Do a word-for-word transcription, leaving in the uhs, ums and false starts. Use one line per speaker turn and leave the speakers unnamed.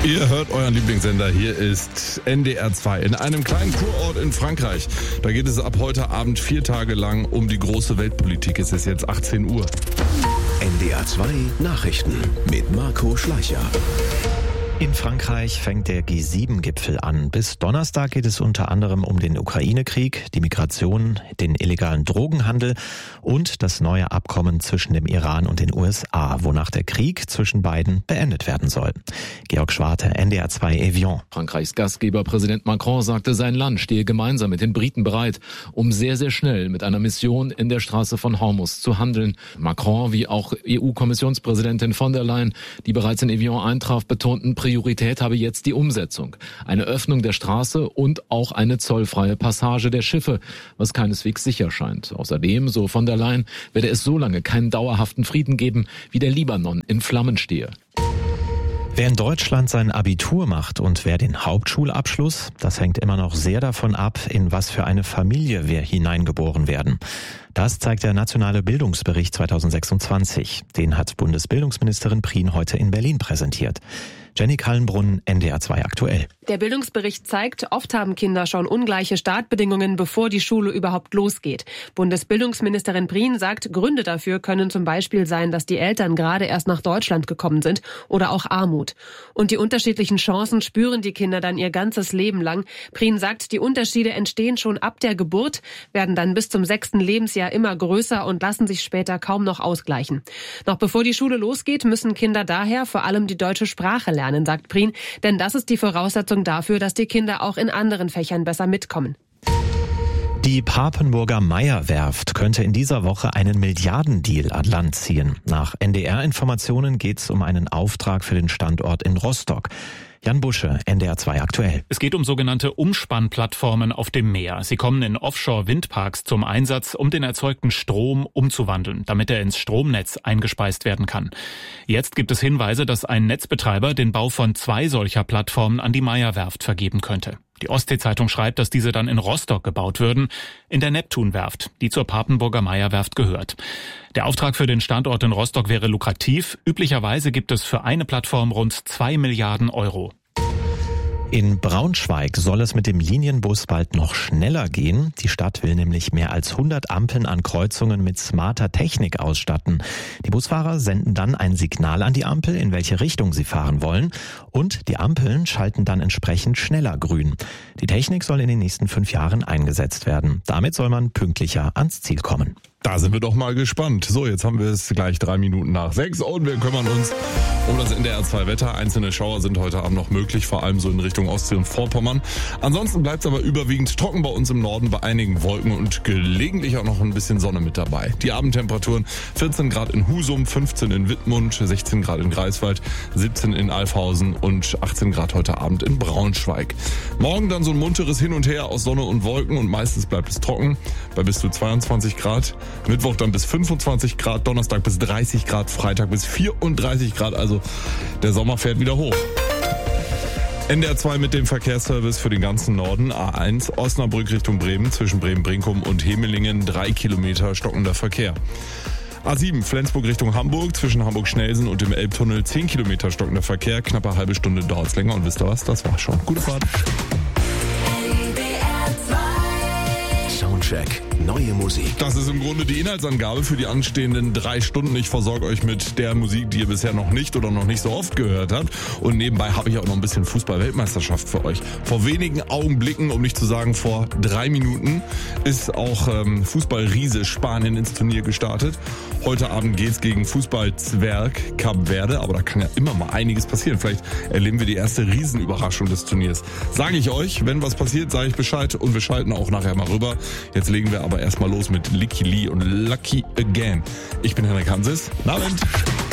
Ihr hört euren Lieblingssender, hier ist N D R zwei. In einem kleinen Kurort in Frankreich, da geht es ab heute Abend vier Tage lang um die große Weltpolitik. Es ist jetzt achtzehn Uhr.
N D R zwei Nachrichten mit Marco Schleicher.
In Frankreich fängt der G sieben Gipfel an. Bis Donnerstag geht es unter anderem um den Ukraine-Krieg, die Migration, den illegalen Drogenhandel und das neue Abkommen zwischen dem Iran und den U S A, wonach der Krieg zwischen beiden beendet werden soll. Georg Schwarte, N D R zwei Evian.
Frankreichs Gastgeber Präsident Macron sagte, sein Land stehe gemeinsam mit den Briten bereit, um sehr, sehr schnell mit einer Mission in der Straße von Hormuz zu handeln. Macron, wie auch E U-Kommissionspräsidentin von der Leyen, die bereits in Evian eintraf, betonten, Priorität habe jetzt die Umsetzung. Eine Öffnung der Straße und auch eine zollfreie Passage der Schiffe, was keineswegs sicher scheint. Außerdem, so von der Leyen, werde es so lange keinen dauerhaften Frieden geben, wie der Libanon in Flammen stehe.
Wer in Deutschland sein Abitur macht und wer den Hauptschulabschluss, das hängt immer noch sehr davon ab, in was für eine Familie wir hineingeboren werden. Das zeigt der Nationale Bildungsbericht zweitausendsechsundzwanzig. Den hat Bundesbildungsministerin Prien heute in Berlin präsentiert. Jenny Kallenbrunn, N D R zwei aktuell.
Der Bildungsbericht zeigt, oft haben Kinder schon ungleiche Startbedingungen, bevor die Schule überhaupt losgeht. Bundesbildungsministerin Prien sagt, Gründe dafür können zum Beispiel sein, dass die Eltern gerade erst nach Deutschland gekommen sind oder auch Armut. Und die unterschiedlichen Chancen spüren die Kinder dann ihr ganzes Leben lang. Prien sagt, die Unterschiede entstehen schon ab der Geburt, werden dann bis zum sechsten Lebensjahr immer größer und lassen sich später kaum noch ausgleichen. Noch bevor die Schule losgeht, müssen Kinder daher vor allem die deutsche Sprache lernen, sagt Prien, denn das ist die Voraussetzung dafür, dass die Kinder auch in anderen Fächern besser mitkommen.
Die Papenburger Meyer-Werft könnte in dieser Woche einen Milliardendeal an Land ziehen. Nach N D R-Informationen geht es um einen Auftrag für den Standort in Rostock. Jan Busche, N D R zwei aktuell.
Es geht um sogenannte Umspannplattformen auf dem Meer. Sie kommen in Offshore-Windparks zum Einsatz, um den erzeugten Strom umzuwandeln, damit er ins Stromnetz eingespeist werden kann. Jetzt gibt es Hinweise, dass ein Netzbetreiber den Bau von zwei solcher Plattformen an die Meyer-Werft vergeben könnte. Die Ostsee-Zeitung schreibt, dass diese dann in Rostock gebaut würden, in der Neptun-Werft, die zur Papenburger Meyer-Werft gehört. Der Auftrag für den Standort in Rostock wäre lukrativ. Üblicherweise gibt es für eine Plattform rund zwei Milliarden Euro.
In Braunschweig soll es mit dem Linienbus bald noch schneller gehen. Die Stadt will nämlich mehr als hundert Ampeln an Kreuzungen mit smarter Technik ausstatten. Die Busfahrer senden dann ein Signal an die Ampel, in welche Richtung sie fahren wollen. Und die Ampeln schalten dann entsprechend schneller grün. Die Technik soll in den nächsten fünf Jahren eingesetzt werden. Damit soll man pünktlicher ans Ziel kommen.
Da sind wir doch mal gespannt. So, jetzt haben wir es gleich drei Minuten nach sechs und wir kümmern uns um das N D R zwei Wetter. Einzelne Schauer sind heute Abend noch möglich, vor allem so in Richtung Ostsee und Vorpommern. Ansonsten bleibt es aber überwiegend trocken bei uns im Norden, bei einigen Wolken und gelegentlich auch noch ein bisschen Sonne mit dabei. Die Abendtemperaturen vierzehn Grad in Husum, fünfzehn in Wittmund, sechzehn Grad in Greifswald, siebzehn in Alfhausen und achtzehn Grad heute Abend in Braunschweig. Morgen dann so ein munteres Hin und Her aus Sonne und Wolken und meistens bleibt es trocken bei bis zu zweiundzwanzig Grad. Mittwoch dann bis fünfundzwanzig Grad, Donnerstag bis dreißig Grad, Freitag bis vierunddreißig Grad, also der Sommer fährt wieder hoch. N D R zwei mit dem Verkehrsservice für den ganzen Norden. A eins Osnabrück Richtung Bremen, zwischen Bremen-Brinkum und Hemelingen, drei Kilometer stockender Verkehr. A sieben Flensburg Richtung Hamburg, zwischen Hamburg-Schnelsen und dem Elbtunnel, zehn Kilometer stockender Verkehr, knapp eine halbe Stunde dauert es länger und wisst ihr was, das war's schon. Gute Fahrt.
Soundcheck. Neue Musik.
Das ist im Grunde die Inhaltsangabe für die anstehenden drei Stunden. Ich versorge euch mit der Musik, die ihr bisher noch nicht oder noch nicht so oft gehört habt. Und nebenbei habe ich auch noch ein bisschen Fußball-Weltmeisterschaft für euch. Vor wenigen Augenblicken, um nicht zu sagen vor drei Minuten, ist auch ähm, Fußball-Riese Spanien ins Turnier gestartet. Heute Abend geht's gegen Fußball-Zwerg Kap Verde. Aber da kann ja immer mal einiges passieren. Vielleicht erleben wir die erste Riesenüberraschung des Turniers. Sage ich euch, wenn was passiert, sage ich Bescheid. Und wir schalten auch nachher mal rüber. Jetzt legen wir aber erstmal los mit Licky Lee und Lucky Again. Ich bin Henrik Hanses. Guten Abend.